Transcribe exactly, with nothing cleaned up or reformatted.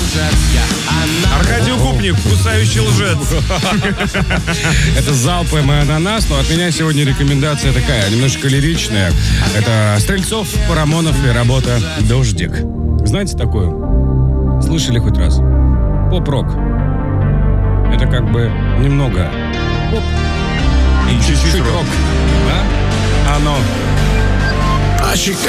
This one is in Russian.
Аркадий Укупник, кусающий лжец. Это залпы мой ананас, но от меня сегодня рекомендация такая, немножко лиричная. Это Стрельцов, Парамонов и работа «Дождик». Знаете такую? Слышали хоть раз? Поп-рок. Это как бы немного поп и чуть-чуть рок. Да? Оно. А щека